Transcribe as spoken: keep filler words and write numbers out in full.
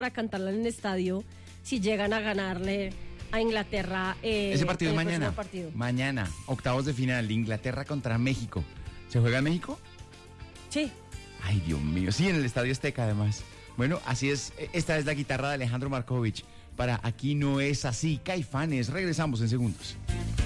para cantarla en el estadio si llegan a ganarle a Inglaterra. Eh, Ese partido es mañana. Partido. Mañana, octavos de final, Inglaterra contra México. ¿Se juega en México? Sí. Ay, Dios mío. Sí, en el Estadio Azteca, además. Bueno, así es. Esta es la guitarra de Alejandro Markovich para Aquí No Es Así. Caifanes. Regresamos en segundos.